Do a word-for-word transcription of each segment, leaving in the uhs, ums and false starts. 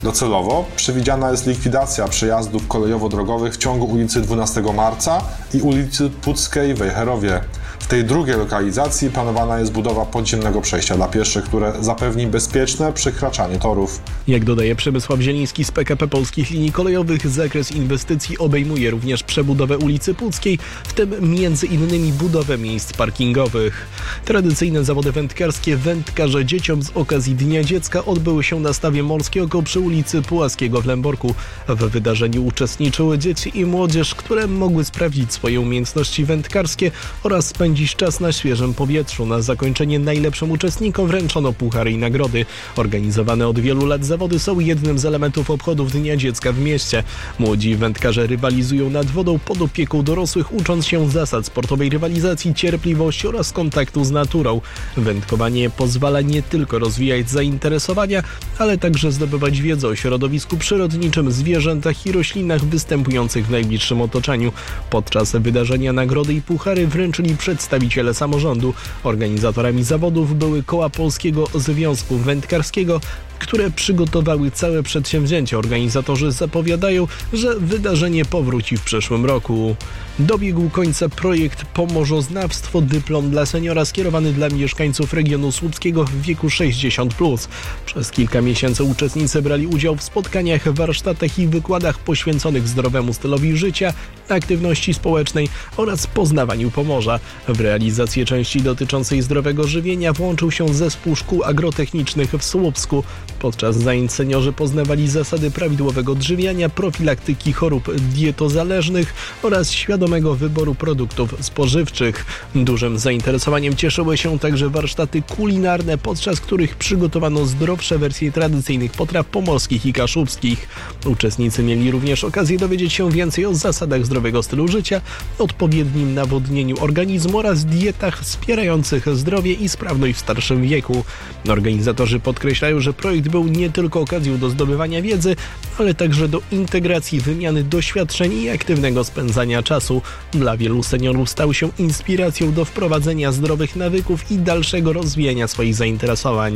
Docelowo przewidziana jest likwidacja przejazdów kolejowo-drogowych w ciągu ulicy dwunastego marca i ulicy Puckiej w Wejherowie. W tej drugiej lokalizacji planowana jest budowa podziemnego przejścia dla pieszych, które zapewni bezpieczne przekraczanie torów. Jak dodaje Przemysław Zieliński z P K P Polskich Linii Kolejowych, zakres inwestycji obejmuje również przebudowę ulicy Puckiej, w tym między innymi budowę miejsc parkingowych. Tradycyjne zawody wędkarskie Wędkarze Dzieciom z okazji Dnia Dziecka odbyły się na stawie Morskie Oko przy ulicy Pułaskiego w Lęborku. W wydarzeniu uczestniczyły dzieci i młodzież, które mogły sprawdzić swoje umiejętności wędkarskie oraz spędzić czas na świeżym powietrzu. Na zakończenie najlepszym uczestnikom wręczono puchary i nagrody. Organizowane od wielu lat zawody są jednym z elementów obchodów Dnia Dziecka w mieście. Młodzi wędkarze rywalizują nad wodą pod opieką dorosłych, ucząc się zasad sportowej rywalizacji, cierpliwości oraz kontaktu z naturą. Wędkowanie pozwala nie tylko rozwijać zainteresowania, ale także zdobywać wiedzę o środowisku przyrodniczym, zwierzętach i roślinach występujących w najbliższym otoczeniu. Podczas wydarzenia nagrody i puchary wręczyli przedstawiciele samorządu. Organizatorami zawodów były koła Polskiego Związku Wędkarskiego, które przygotowały całe przedsięwzięcie. Organizatorzy zapowiadają, że wydarzenie powróci w przyszłym roku. Dobiegł końca projekt Pomorzoznawstwo, dyplom dla seniora skierowany dla mieszkańców regionu słupskiego w wieku sześćdziesiąt plus. Przez kilka miesięcy uczestnicy brali udział w spotkaniach, warsztatach i wykładach poświęconych zdrowemu stylowi życia, aktywności społecznej oraz poznawaniu Pomorza. W realizację części dotyczącej zdrowego żywienia włączył się zespół szkół agrotechnicznych w Słupsku. Podczas zajęć seniorzy poznawali zasady prawidłowego odżywiania, profilaktyki chorób dietozależnych oraz świadomego wyboru produktów spożywczych. Dużym zainteresowaniem cieszyły się także warsztaty kulinarne, podczas których przygotowano zdrowsze wersje tradycyjnych potraw pomorskich i kaszubskich. Uczestnicy mieli również okazję dowiedzieć się więcej o zasadach zdrowego stylu życia, odpowiednim nawodnieniu organizmu oraz dietach wspierających zdrowie i sprawność w starszym wieku. Organizatorzy podkreślają, że projekt był nie tylko okazją do zdobywania wiedzy, ale także do integracji, wymiany doświadczeń i aktywnego spędzania czasu. Dla wielu seniorów stał się inspiracją do wprowadzenia zdrowych nawyków i dalszego rozwijania swoich zainteresowań.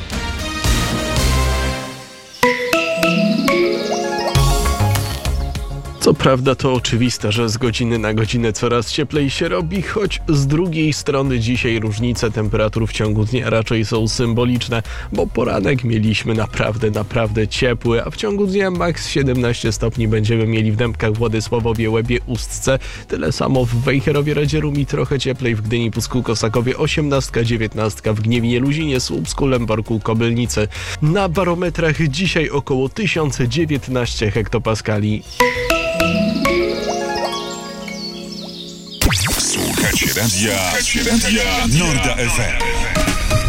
Co prawda to oczywiste, że z godziny na godzinę coraz cieplej się robi, choć z drugiej strony dzisiaj różnice temperatur w ciągu dnia raczej są symboliczne, bo poranek mieliśmy naprawdę, naprawdę ciepły, a w ciągu dnia maks siedemnaście stopni będziemy mieli w Dębkach, Władysławowie, Łebie, Ustce. Tyle samo w Wejherowie, Radzierum i trochę cieplej w Gdyni, Pusku, Kosakowie, osiemnastka, dziewiętnastka w Gniewinie, Luzinie, Słupsku, Lęborku, Kobylnicy. Na barometrach dzisiaj około tysiąc dziewiętnaście hektopaskali. Słuchacie radia, Słuchacie radia Norda F M.